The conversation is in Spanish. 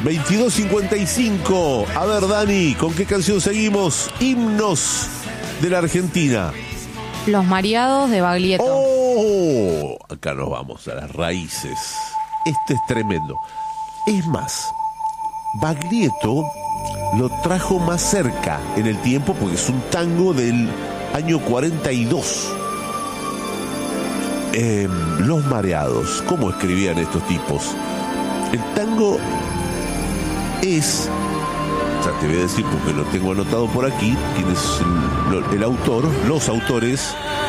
22:55. A ver, Dani, ¿con qué canción seguimos? Himnos de la Argentina. Los Mareados de Baglietto. ¡Oh! Acá nos vamos a las raíces. Este es tremendo. Es más, Baglietto lo trajo más cerca en el tiempo porque es un tango del año 42. Los Mareados. ¿Cómo escribían estos tipos? El tango es... Ya te voy a decir porque lo tengo anotado por aquí. ¿Quién es el autor? Los autores.